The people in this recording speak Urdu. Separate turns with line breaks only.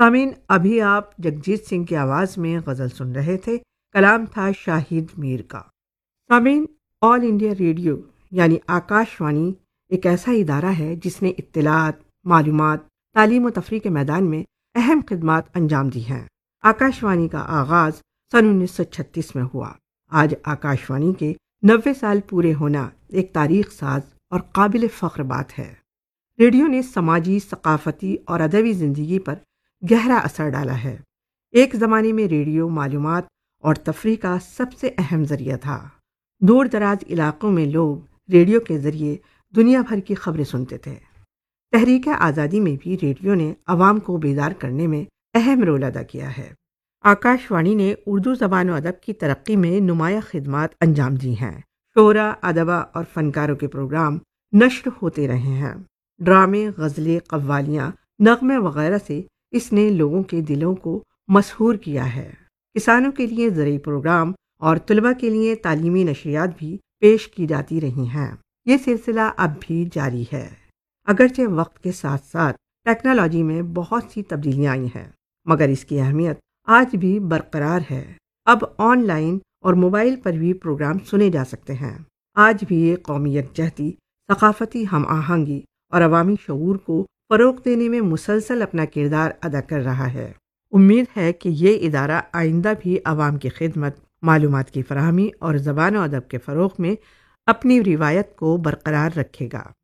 سامعین، ابھی آپ جگجیت سنگھ کی آواز میں غزل سن رہے تھے۔ کلام تھا شاہد میر کا۔ سامعین، آل انڈیا ریڈیو یعنی آکاش وانی ایک ایسا ادارہ ہے جس نے اطلاعات، معلومات، تعلیم و تفریح کے میدان میں اہم خدمات انجام دی ہیں۔ آکاش وانی کا آغاز سن 1936 میں ہوا۔ آج آکاش وانی کے 90 سال پورے ہونا ایک تاریخ ساز اور قابل فخر بات ہے۔ ریڈیو نے سماجی، ثقافتی اور ادبی زندگی پر گہرا اثر ڈالا ہے۔ ایک زمانے میں ریڈیو معلومات اور تفریح کا سب سے اہم ذریعہ تھا۔ دور دراز علاقوں میں لوگ ریڈیو کے ذریعے دنیا بھر کی خبریں سنتے تھے۔ تحریک آزادی میں بھی ریڈیو نے عوام کو بیدار کرنے میں اہم رول ادا کیا ہے۔ آکاش وانی نے اردو زبان و ادب کی ترقی میں نمایاں خدمات انجام دی ہیں۔ شعراء، ادبا اور فنکاروں کے پروگرام نشر ہوتے رہے ہیں۔ ڈرامے، غزلیں، قوالیاں، نغمے وغیرہ سے اس نے لوگوں کے دلوں کو مسحور کیا ہے۔ کسانوں کے لیے زرعی پروگرام اور طلباء کے لیے تعلیمی نشریات بھی پیش کی جاتی رہی ہیں۔ یہ سلسلہ اب بھی جاری ہے۔ اگرچہ وقت کے ساتھ ساتھ ٹیکنالوجی میں بہت سی تبدیلیاں آئی ہیں، مگر اس کی اہمیت آج بھی برقرار ہے۔ اب آن لائن اور موبائل پر بھی پروگرام سنے جا سکتے ہیں۔ آج بھی یہ قومی یکجہتی، ثقافتی ہم آہنگی اور عوامی شعور کو فروغ دینے میں مسلسل اپنا کردار ادا کر رہا ہے۔ امید ہے کہ یہ ادارہ آئندہ بھی عوام کی خدمت، معلومات کی فراہمی اور زبان و ادب کے فروغ میں اپنی روایت کو برقرار رکھے گا۔